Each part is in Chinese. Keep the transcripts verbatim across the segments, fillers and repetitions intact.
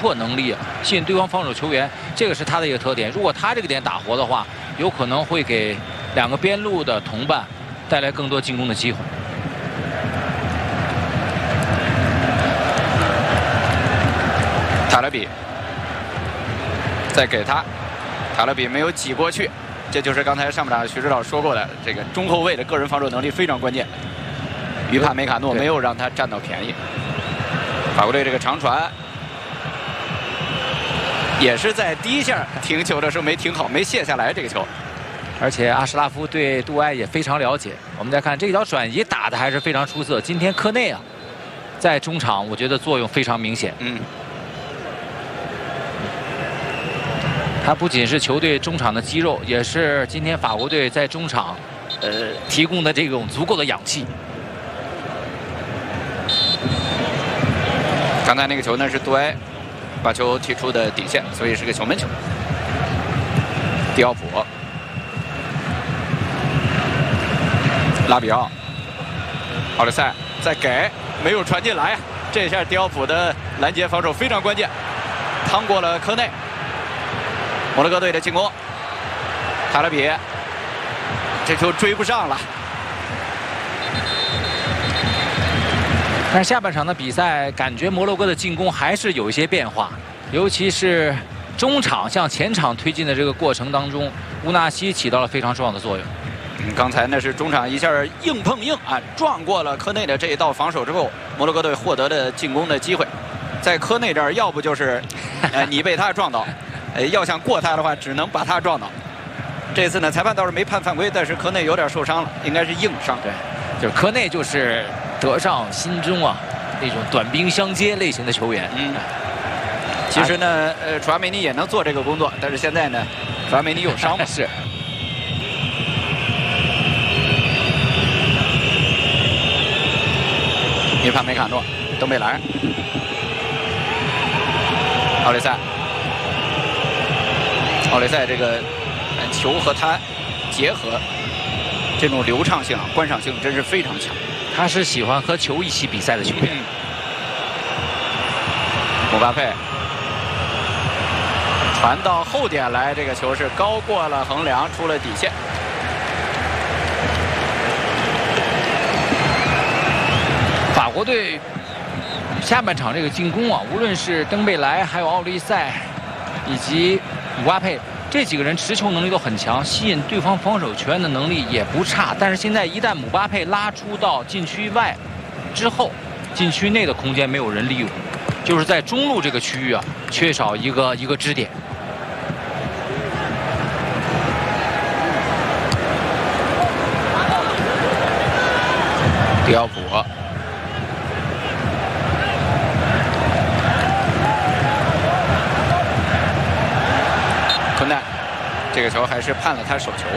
破能力，吸引对方防守球员，这个是他的一个特点。如果他这个点打活的话，有可能会给两个边路的同伴带来更多进攻的机会。 塔勒比再给他，塔勒比没有挤过去，这就是刚才上半场徐指导说过的，这个中后卫的个人防守能力非常关键。于帕梅卡诺没有让他占到便宜。法国队这个长传也是在第一下停球的时候没停好，没卸下来这个球。 而且阿什拉夫对杜埃也非常了解。我们再看这条转移打得还是非常出色。今天科内啊，在中场我觉得作用非常明显。 嗯。 他不仅是球队中场的肌肉，也是今天法国队在中场，呃，提供的这种足够的氧气。 刚才那个球呢是杜埃把球踢出的底线，所以是个球门球。迪奥普、拉比奥、奥利塞再给，没有传进来啊！这下迪奥普的拦截防守非常关键，趟过了科内。摩洛哥队的进攻，塔勒比，这球追不上了。 但是下半场的比赛，感觉摩洛哥的进攻还是有一些变化，尤其是中场向前场推进的这个过程当中，乌纳西起到了非常重要的作用。 嗯，刚才那是中场一下硬碰硬啊，撞过了科内的这一道防守之后，摩洛哥队获得了进攻的机会。在科内这儿，要不就是，呃，你被他撞倒。呃，要想过他的话，只能把他撞倒。这次呢，裁判倒是没判犯规，但是科内有点受伤了，应该是硬伤。 对，就是科内就是德尚心中啊那种短兵相接类型的球员。 嗯。其实呢，呃，楚阿梅尼也能做这个工作，但是现在呢，楚阿梅尼有伤嘛。 是。 米帕梅卡诺、登贝莱、奥利塞。奥雷塞这个球和他结合，这种流畅性、观赏性真是非常强。 他是喜欢和球一起比赛的球员。 嗯、姆巴佩传到后点来，这个球是高过了横梁，出了底线。 法国队下半场这个进攻啊，无论是登贝莱，还有奥利塞，以及姆巴佩这几个人持球能力都很强，吸引对方防守球员的能力也不差。但是现在一旦姆巴佩拉出到禁区外之后，禁区内的空间没有人利用，就是在中路这个区域啊，缺少一个一个支点。 迪奥普。坤奈，这个球还是判了他手球。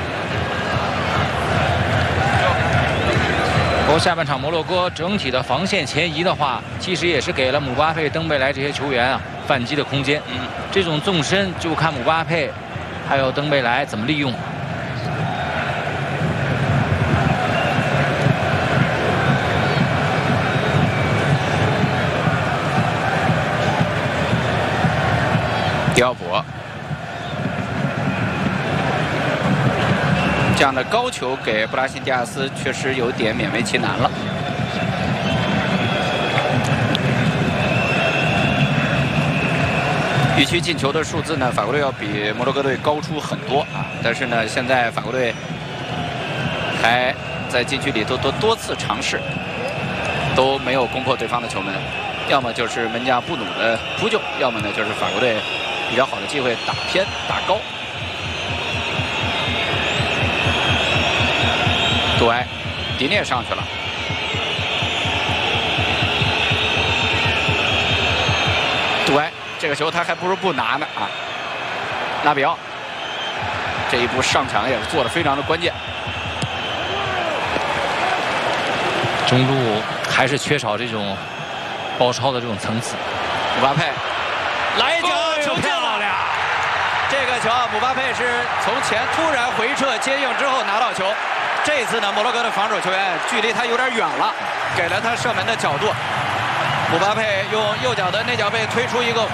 不过下半场摩洛哥整体的防线前移的话，其实也是给了姆巴佩、登贝莱这些球员啊反击的空间。嗯，这种纵深就看姆巴佩还有登贝莱怎么利用。 迪奥普。这样的高球给布拉辛迪亚斯确实有点勉为其难了。预期进球的数字呢，法国队要比摩洛哥队高出很多啊！但是呢，现在法国队还在禁区里头多多次尝试，都没有攻破对方的球门，要么就是门将不努的扑救，要么呢就是法国队比较好的机会打偏打高。杜埃，迪涅上去了。杜埃这个球他还不如不拿呢啊！拉比奥这一步上场也是做得非常的关键。 中路还是缺少这种包抄的这种层次。 姆巴佩来一脚球漂亮！这个球姆巴佩是从前突然回撤接应之后拿到球。这次呢，摩洛哥的防守球员距离他有点远了，给了他射门的角度。姆巴佩用右脚的内脚背推出一个